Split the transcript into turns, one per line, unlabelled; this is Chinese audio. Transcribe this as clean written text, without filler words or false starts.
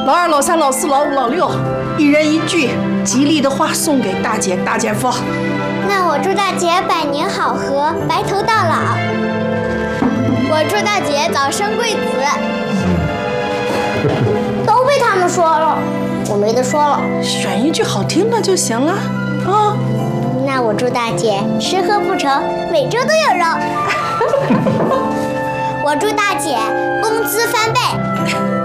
老二、老三、老四、老五、老六，一人一句吉利的话送给大姐、大姐夫。
那我祝大姐百年好合，白头到老。我祝大姐早生贵子。都被他们说了，我没得说了。
选一句好听的就行了啊。
那我祝大姐吃喝不愁，每周都有肉。我祝大姐工资翻倍。